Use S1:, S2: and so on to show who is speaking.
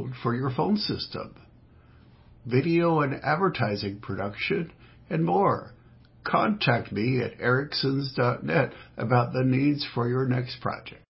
S1: code for your phone system, video and advertising production, and more. Contact me at ericksons.net about the needs for your next project.